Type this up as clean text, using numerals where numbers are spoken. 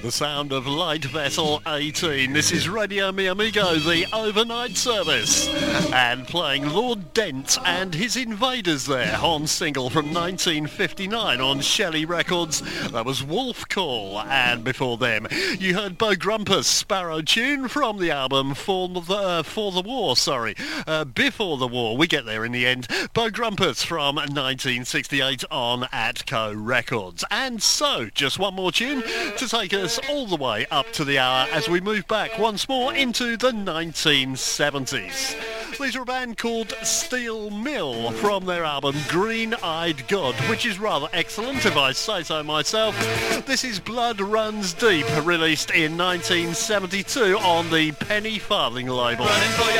The sound of Light Vessel 18. This is Radio Mi Amigo, the overnight service. And playing Lord Dent and his Invaders there on single from 1959 on Shelley Records. That was Wolf Call. And before them, you heard Bo Grumpus, Sparrow Tune from the album Before the War. We get there in the end. Bo Grumpus from 1968 on Atco Records. And so, just one more tune to take us all the way up to the hour as we move back once more into the 1970s. These are a band called Steel Mill from their album Green Eyed God, which is rather excellent if I say so myself. This is Blood Runs Deep, released in 1972 on the Penny Farthing label.